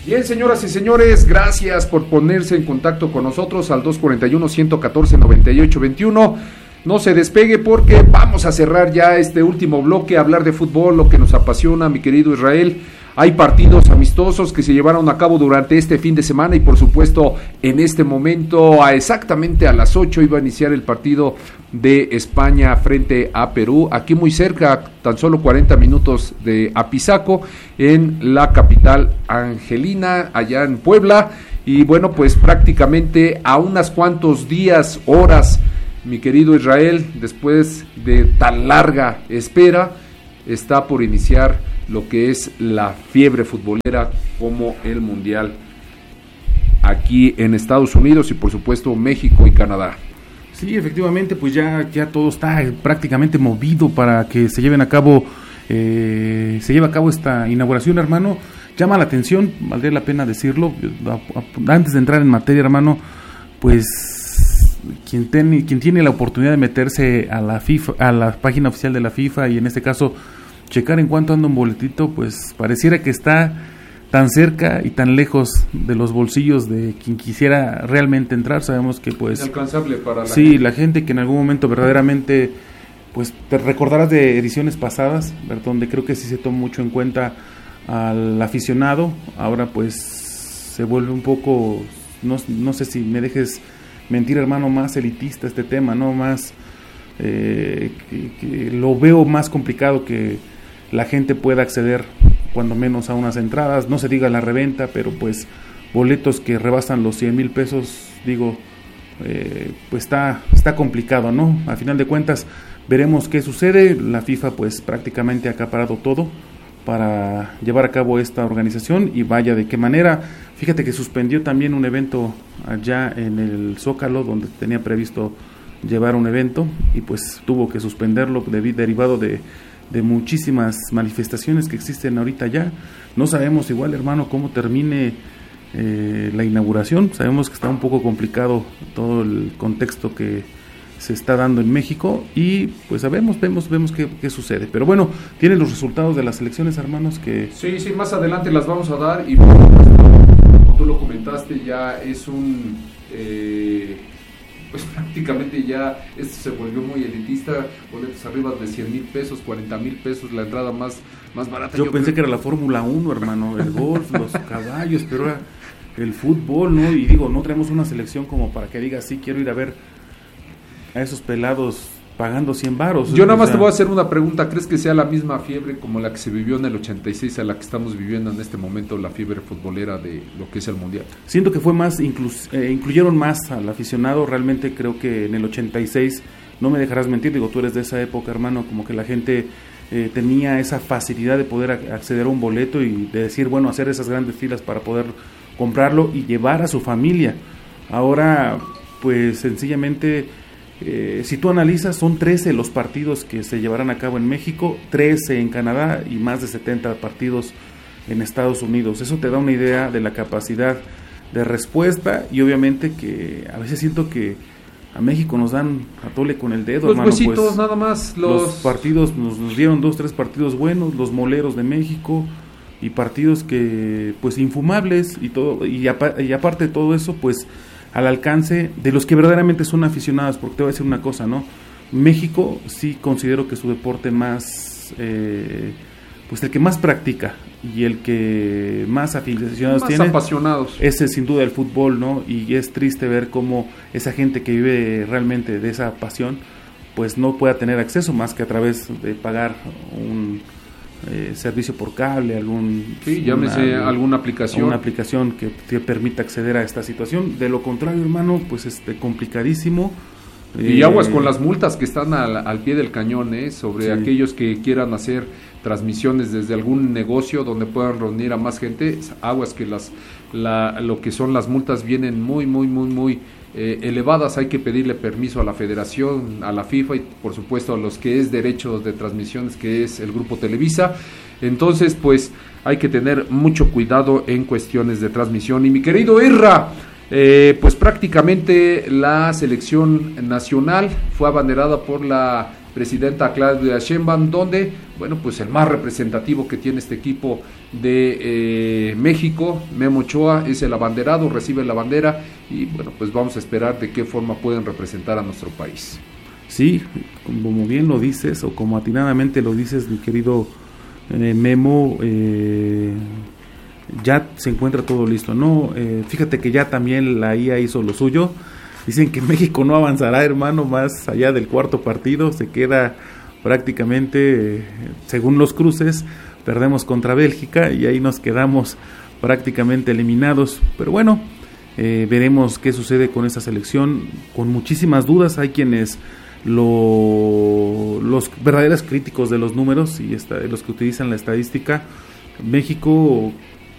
Bien, señoras y señores, gracias por ponerse en contacto con nosotros al 241-114-9821. No se despegue porque vamos a cerrar ya este último bloque, hablar de fútbol, lo que nos apasiona, mi querido Israel. Hay partidos amistosos que se llevaron a cabo durante este fin de semana y por supuesto en este momento exactamente a las 8 iba a iniciar el partido de España frente a Perú, aquí muy cerca, tan solo 40 minutos de Apizaco, en la capital angelina, allá en Puebla. Y bueno, pues prácticamente a unas cuantos días, horas, mi querido Israel, después de tan larga espera, está por iniciar lo que es la fiebre futbolera como el Mundial aquí en Estados Unidos y por supuesto México y Canadá. Sí, efectivamente, pues ya todo está prácticamente movido para que se lleve a cabo esta inauguración, hermano. Llama la atención, valdría la pena decirlo, antes de entrar en materia, hermano, pues quien tiene la oportunidad de meterse a la FIFA, a la página oficial de la FIFA y en este caso checar en cuánto anda un boletito, pues pareciera que está tan cerca y tan lejos de los bolsillos de quien quisiera realmente entrar. Sabemos que pues inalcanzable para la gente que en algún momento verdaderamente, pues te recordarás de ediciones pasadas, donde creo que sí se toma mucho en cuenta al aficionado. Ahora pues se vuelve un poco, no sé si me dejes mentir, hermano, más elitista este tema, ¿no? Más que lo veo más complicado que la gente pueda acceder cuando menos a unas entradas, no se diga la reventa, pero pues boletos que rebasan los 100,000 pesos, digo, pues está complicado, ¿no? A final de cuentas veremos qué sucede. La FIFA pues prácticamente ha acaparado todo para llevar a cabo esta organización y vaya de qué manera. Fíjate que suspendió también un evento allá en el Zócalo donde tenía previsto llevar un evento y pues tuvo que suspenderlo derivado de muchísimas manifestaciones que existen ahorita ya. No sabemos igual, hermano, cómo termine la inauguración. Sabemos que está un poco complicado todo el contexto que se está dando en México y pues vemos qué sucede. Pero bueno, tienen los resultados de las elecciones, hermanos, que... Sí, más adelante las vamos a dar y como tú lo comentaste, ya es un... pues prácticamente ya esto se volvió muy elitista, boletos arriba de 100,000 pesos, 40,000 pesos, la entrada más barata. Yo pensé que era la Fórmula 1, hermano, el golf, los caballos, pero era el fútbol, ¿no? Y digo, no traemos una selección como para que diga, sí, quiero ir a ver a esos pelados pagando 100 varos. Yo nada más te voy a hacer una pregunta, ¿crees que sea la misma fiebre como la que se vivió en el 86 a la que estamos viviendo en este momento, la fiebre futbolera de lo que es el Mundial? Siento que fue más, incluyeron más al aficionado. Realmente creo que en el 86, no me dejarás mentir, digo, tú eres de esa época, hermano, como que la gente tenía esa facilidad de poder acceder a un boleto y de decir, bueno, hacer esas grandes filas para poder comprarlo y llevar a su familia. Ahora, pues sencillamente... si tú analizas, son 13 los partidos que se llevarán a cabo en México, 13 en Canadá y más de 70 partidos en Estados Unidos. Eso te da una idea de la capacidad de respuesta y obviamente que a veces siento que a México nos dan a tole con el dedo, los hermano. Huesitos, pues, nada más. Los partidos nos dieron 2-3 partidos buenos, los moleros de México y partidos que pues infumables y todo y aparte de todo eso, pues al alcance de los que verdaderamente son aficionados, porque te voy a decir una cosa, ¿no? México sí considero que su deporte más, pues el que más practica y el que más aficionados tiene, apasionados, ese sin duda el fútbol, ¿no? Y es triste ver cómo esa gente que vive realmente de esa pasión, pues no pueda tener acceso más que a través de pagar un servicio por cable, alguna aplicación que te permita acceder a esta situación. De lo contrario, hermano, pues complicadísimo. Y aguas con las multas que están al pie del cañón, sobre aquellos que quieran hacer transmisiones desde algún negocio donde puedan reunir a más gente. Aguas que lo que son las multas vienen muy elevadas. Hay que pedirle permiso a la Federación, a la FIFA y por supuesto a los que es derechos de transmisiones, que es el Grupo Televisa. Entonces pues hay que tener mucho cuidado en cuestiones de transmisión. Y mi querido Irra, pues prácticamente la selección nacional fue abanderada por la presidenta Claudia Sheinbaum, donde, bueno, pues el más representativo que tiene este equipo de México, Memo Ochoa, es el abanderado, recibe la bandera y, bueno, pues vamos a esperar de qué forma pueden representar a nuestro país. Sí, como bien lo dices, o como atinadamente lo dices, mi querido Memo, ya se encuentra todo listo, ¿no? Fíjate que ya también la IA hizo lo suyo. Dicen que México no avanzará, hermano, más allá del cuarto partido, se queda prácticamente, según los cruces, perdemos contra Bélgica y ahí nos quedamos prácticamente eliminados, pero bueno, veremos qué sucede con esta selección, con muchísimas dudas. Hay quienes los verdaderos críticos de los números y los que utilizan la estadística, México